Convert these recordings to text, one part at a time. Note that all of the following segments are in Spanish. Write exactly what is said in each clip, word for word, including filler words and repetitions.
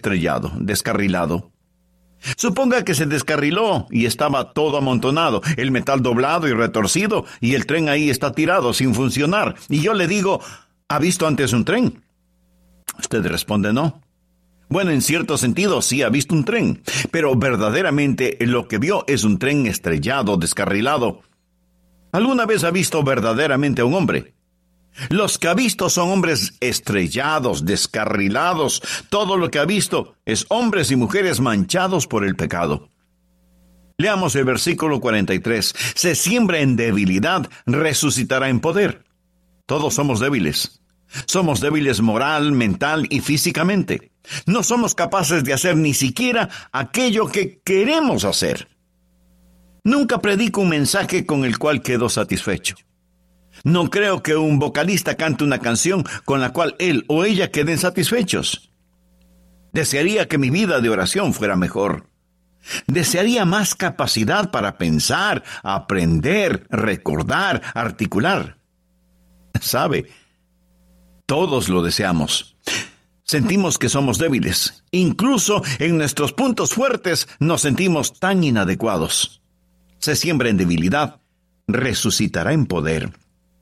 estrellado, descarrilado. Suponga que se descarriló y estaba todo amontonado, el metal doblado y retorcido, y el tren ahí está tirado sin funcionar. Y yo le digo, ¿ha visto antes un tren? Usted responde no. Bueno, en cierto sentido sí ha visto un tren, pero verdaderamente lo que vio es un tren estrellado, descarrilado. ¿Alguna vez ha visto verdaderamente a un hombre? Los que ha visto son hombres estrellados, descarrilados. Todo lo que ha visto es hombres y mujeres manchados por el pecado. Leamos el versículo cuarenta y tres. Se siembra en debilidad, resucitará en poder. Todos somos débiles. Somos débiles moral, mental y físicamente. No somos capaces de hacer ni siquiera aquello que queremos hacer. Nunca predico un mensaje con el cual quedo satisfecho. No creo que un vocalista cante una canción con la cual él o ella queden satisfechos. Desearía que mi vida de oración fuera mejor. Desearía más capacidad para pensar, aprender, recordar, articular. ¿Sabe? Todos lo deseamos. Sentimos que somos débiles. Incluso en nuestros puntos fuertes nos sentimos tan inadecuados. Se siembra en debilidad, resucitará en poder.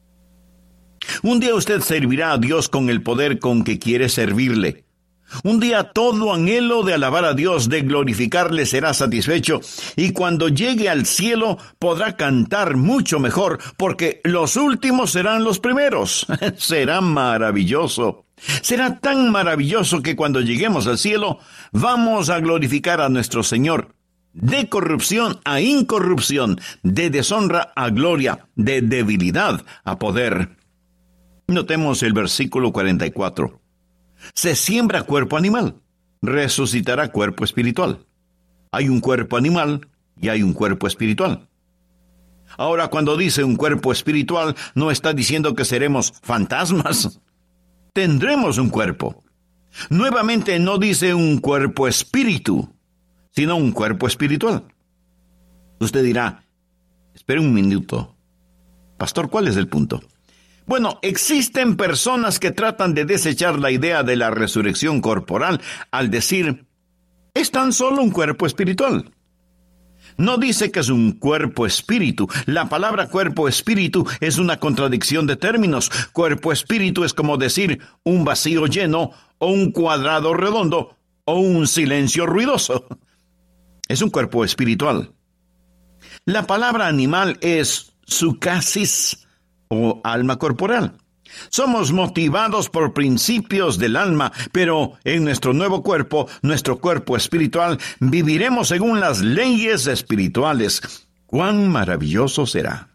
Un día usted servirá a Dios con el poder con que quiere servirle. Un día todo anhelo de alabar a Dios, de glorificarle, será satisfecho, y cuando llegue al cielo podrá cantar mucho mejor, porque los últimos serán los primeros. Será maravilloso. Será tan maravilloso que cuando lleguemos al cielo vamos a glorificar a nuestro Señor. De corrupción a incorrupción, de deshonra a gloria, de debilidad a poder. Notemos el versículo cuarenta y cuatro. Se siembra cuerpo animal, resucitará cuerpo espiritual. Hay un cuerpo animal y hay un cuerpo espiritual. Ahora, cuando dice un cuerpo espiritual, no está diciendo que seremos fantasmas. Tendremos un cuerpo. Nuevamente no dice un cuerpo espíritu, sino un cuerpo espiritual. Usted dirá, espere un minuto. Pastor, ¿cuál es el punto? Bueno, existen personas que tratan de desechar la idea de la resurrección corporal al decir, es tan solo un cuerpo espiritual. No dice que es un cuerpo espíritu. La palabra cuerpo espíritu es una contradicción de términos. Cuerpo espíritu es como decir un vacío lleno o un cuadrado redondo o un silencio ruidoso. Es un cuerpo espiritual. La palabra animal es sucasis, o alma corporal. Somos motivados por principios del alma, pero en nuestro nuevo cuerpo, nuestro cuerpo espiritual, viviremos según las leyes espirituales. ¡Cuán maravilloso será!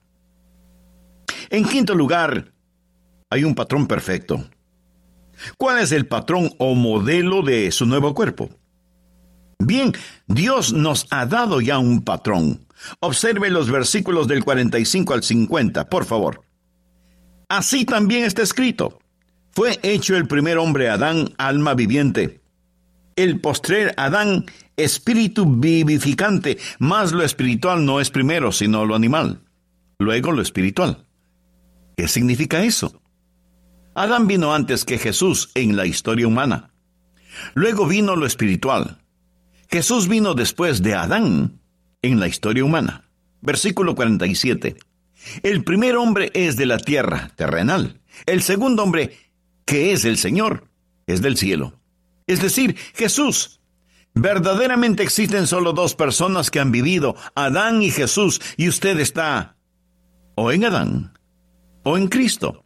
En quinto lugar, hay un patrón perfecto. ¿Cuál es el patrón o modelo de su nuevo cuerpo? Bien, Dios nos ha dado ya un patrón. Observe los versículos del cuarenta y cinco al cincuenta, por favor. Así también está escrito. Fue hecho el primer hombre Adán, alma viviente. El postrer Adán, espíritu vivificante. Mas lo espiritual no es primero, sino lo animal. Luego lo espiritual. ¿Qué significa eso? Adán vino antes que Jesús en la historia humana. Luego vino lo espiritual. Jesús vino después de Adán en la historia humana. Versículo cuarenta y siete. El primer hombre es de la tierra, terrenal. El segundo hombre, que es el Señor, es del cielo. Es decir, Jesús. Verdaderamente existen solo dos personas que han vivido, Adán y Jesús, y usted está o en Adán o en Cristo.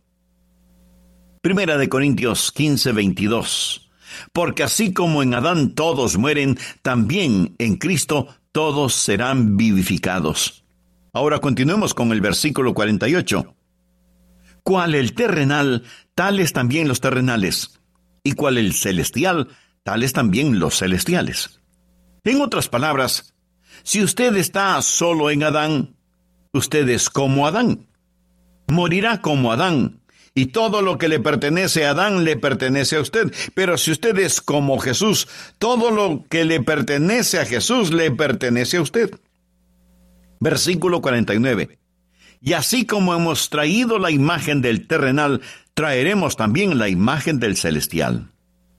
Primera de Corintios quince, veintidós. Porque así como en Adán todos mueren, también en Cristo todos serán vivificados. Ahora continuemos con el versículo cuarenta y ocho. Cual el terrenal, tales también los terrenales. Y cual el celestial, tales también los celestiales. En otras palabras, si usted está solo en Adán, usted es como Adán. Morirá como Adán. Y todo lo que le pertenece a Adán le pertenece a usted. Pero si usted es como Jesús, todo lo que le pertenece a Jesús le pertenece a usted. Versículo cuarenta y nueve. Y así como hemos traído la imagen del terrenal, traeremos también la imagen del celestial.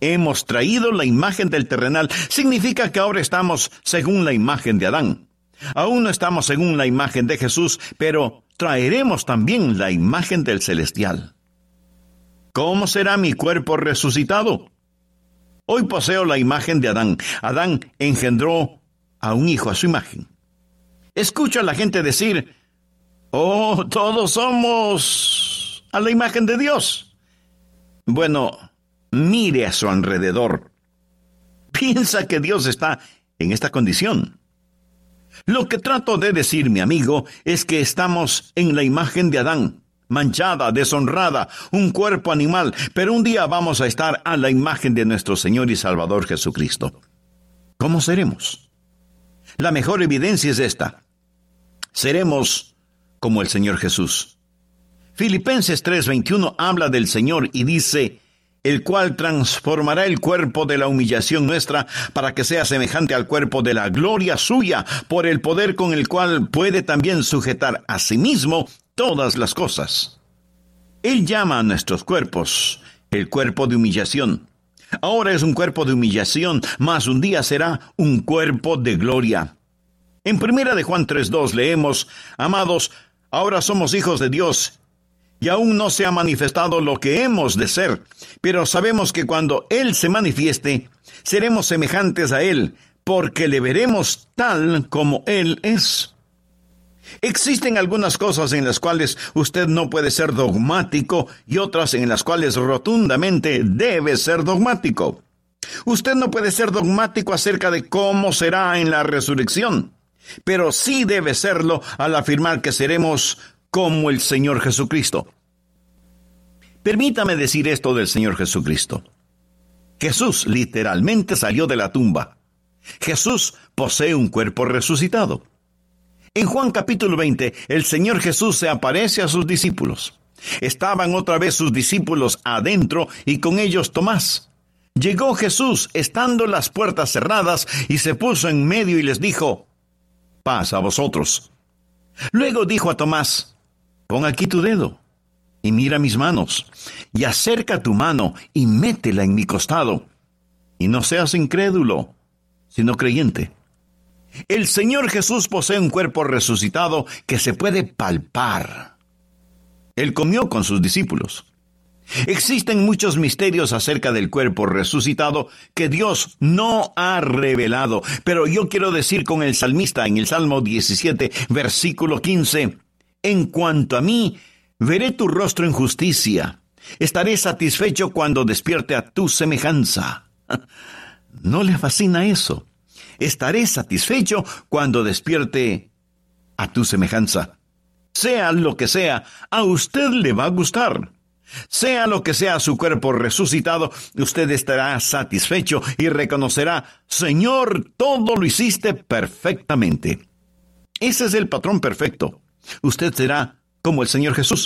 hemos traído la imagen del terrenal. Significa que ahora estamos según la imagen de Adán. Aún no estamos según la imagen de Jesús, pero traeremos también la imagen del celestial. ¿Cómo será mi cuerpo resucitado? Hoy poseo la imagen de Adán. Adán engendró a un hijo a su imagen. Escucho a la gente decir, oh, todos somos a la imagen de Dios. Bueno, mire a su alrededor. Piensa que Dios está en esta condición. Lo que trato de decir, mi amigo, es que estamos en la imagen de Adán, manchada, deshonrada, un cuerpo animal, pero un día vamos a estar a la imagen de nuestro Señor y Salvador Jesucristo. ¿Cómo seremos? La mejor evidencia es esta. Seremos como el Señor Jesús. Filipenses tres veintiuno habla del Señor y dice, el cual transformará el cuerpo de la humillación nuestra para que sea semejante al cuerpo de la gloria suya, por el poder con el cual puede también sujetar a sí mismo todas las cosas. Él llama a nuestros cuerpos el cuerpo de humillación. Ahora es un cuerpo de humillación, mas un día será un cuerpo de gloria. En primera de Juan tres dos leemos, amados, ahora somos hijos de Dios, y aún no se ha manifestado lo que hemos de ser, pero sabemos que cuando Él se manifieste, seremos semejantes a Él, porque le veremos tal como Él es. Existen algunas cosas en las cuales usted no puede ser dogmático y otras en las cuales rotundamente debe ser dogmático. Usted no puede ser dogmático acerca de cómo será en la resurrección, pero sí debe serlo al afirmar que seremos como el Señor Jesucristo. Permítame decir esto del Señor Jesucristo. Jesús literalmente salió de la tumba. Jesús posee un cuerpo resucitado. En Juan capítulo veinte, el Señor Jesús se aparece a sus discípulos. Estaban otra vez sus discípulos adentro y con ellos Tomás. Llegó Jesús estando las puertas cerradas y se puso en medio y les dijo, paz a vosotros. Luego dijo a Tomás, pon aquí tu dedo y mira mis manos, y acerca tu mano y métela en mi costado, y no seas incrédulo, sino creyente. El Señor Jesús posee un cuerpo resucitado que se puede palpar. Él comió con sus discípulos. Existen muchos misterios acerca del cuerpo resucitado que Dios no ha revelado, pero yo quiero decir con el salmista en el Salmo diecisiete, versículo quince, en cuanto a mí, veré tu rostro en justicia, estaré satisfecho cuando despierte a tu semejanza. ¿No le fascina eso? Estaré satisfecho cuando despierte a tu semejanza. Sea lo que sea, a usted le va a gustar. Sea lo que sea su cuerpo resucitado, usted estará satisfecho y reconocerá, Señor, todo lo hiciste perfectamente. Ese es el patrón perfecto. Usted será como el Señor Jesús.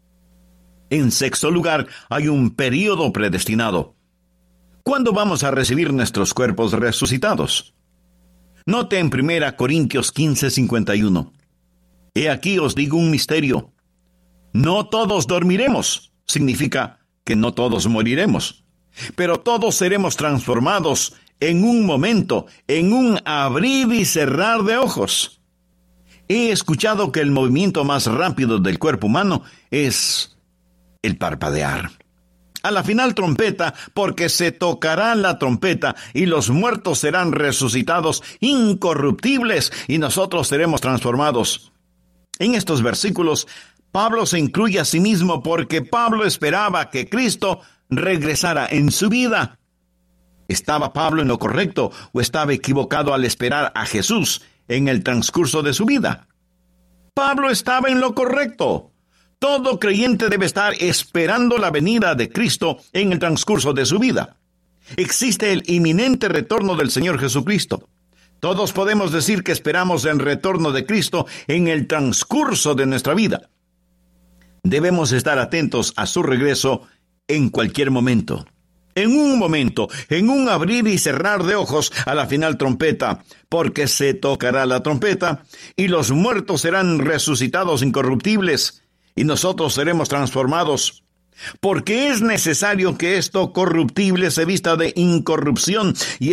En sexto lugar, hay un período predestinado. ¿Cuándo vamos a recibir nuestros cuerpos resucitados? Note en primera Corintios quince, cincuenta y uno. He aquí os digo un misterio. No todos dormiremos. Significa que no todos moriremos. Pero todos seremos transformados en un momento, en un abrir y cerrar de ojos. He escuchado que el movimiento más rápido del cuerpo humano es el parpadear. A la final trompeta, porque se tocará la trompeta y los muertos serán resucitados incorruptibles y nosotros seremos transformados. En estos versículos, Pablo se incluye a sí mismo porque Pablo esperaba que Cristo regresara en su vida. ¿Estaba Pablo en lo correcto o estaba equivocado al esperar a Jesús en el transcurso de su vida? Pablo estaba en lo correcto. Todo creyente debe estar esperando la venida de Cristo en el transcurso de su vida. Existe el inminente retorno del Señor Jesucristo. Todos podemos decir que esperamos el retorno de Cristo en el transcurso de nuestra vida. Debemos estar atentos a su regreso en cualquier momento. En un momento, en un abrir y cerrar de ojos a la final trompeta, porque se tocará la trompeta y los muertos serán resucitados incorruptibles y nosotros seremos transformados. Porque es necesario que esto corruptible se vista de incorrupción y